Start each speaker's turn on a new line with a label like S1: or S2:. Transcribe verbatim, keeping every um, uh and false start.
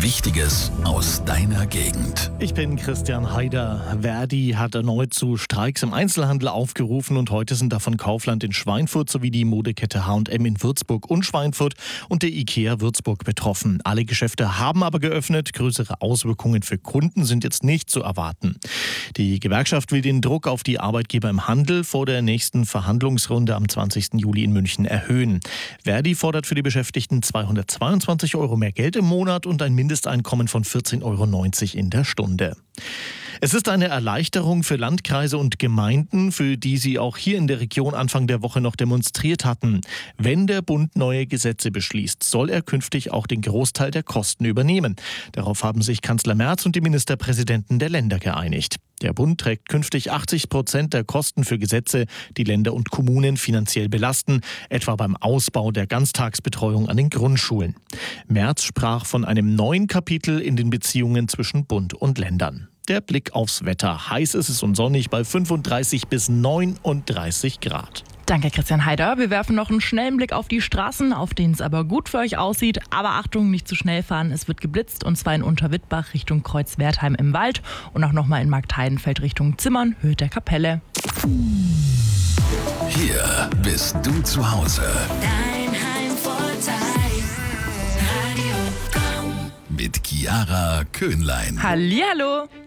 S1: Wichtiges aus deiner Gegend.
S2: Ich bin Christian Haider. Verdi hat erneut zu Streiks im Einzelhandel aufgerufen und heute sind davon Kaufland in Schweinfurt sowie die Modekette H und M in Würzburg und Schweinfurt und der IKEA Würzburg betroffen. Alle Geschäfte haben aber geöffnet. Größere Auswirkungen für Kunden sind jetzt nicht zu erwarten. Die Gewerkschaft will den Druck auf die Arbeitgeber im Handel vor der nächsten Verhandlungsrunde am zwanzigsten Juli in München erhöhen. Verdi fordert für die Beschäftigten zweihundertzweiundzwanzig Euro mehr Geld im Monat und ein Mindesteinkommen von vierzehn Euro neunzig in der Stunde. Es ist eine Erleichterung für Landkreise und Gemeinden, für die sie auch hier in der Region Anfang der Woche noch demonstriert hatten. Wenn der Bund neue Gesetze beschließt, soll er künftig auch den Großteil der Kosten übernehmen. Darauf haben sich Kanzler Merz und die Ministerpräsidenten der Länder geeinigt. Der Bund trägt künftig achtzig Prozent der Kosten für Gesetze, die Länder und Kommunen finanziell belasten, etwa beim Ausbau der Ganztagsbetreuung an den Grundschulen. Merz sprach von einem neuen Kapitel in den Beziehungen zwischen Bund und Ländern. Der Blick aufs Wetter. Heiß ist es und sonnig bei fünfunddreißig bis neununddreißig Grad.
S3: Danke, Christian Haider. Wir werfen noch einen schnellen Blick auf die Straßen, auf denen es aber gut für euch aussieht. Aber Achtung, nicht zu schnell fahren. Es wird geblitzt und zwar in Unterwittbach Richtung Kreuzwertheim im Wald und auch nochmal in Marktheidenfeld Richtung Zimmern, Höhe der Kapelle.
S1: Hier bist du zu Hause.
S4: Dein Heimvorteil. Radio Komm.
S1: Mit Chiara Köhnlein.
S3: Hallihallo!